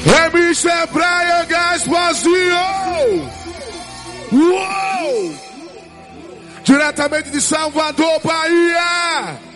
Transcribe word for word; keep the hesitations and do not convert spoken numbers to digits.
É mister Brian Gasparzinho. Uou! Diretamente de Salvador, Bahia.